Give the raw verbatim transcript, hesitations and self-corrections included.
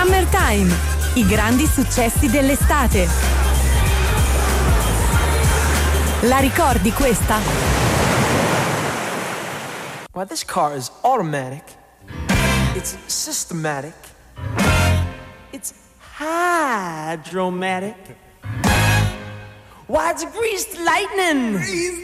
Summertime, i grandi successi dell'estate. La ricordi questa? Well, this car is automatic. It's systematic. It's hydromatic. Why, it's greased lightning.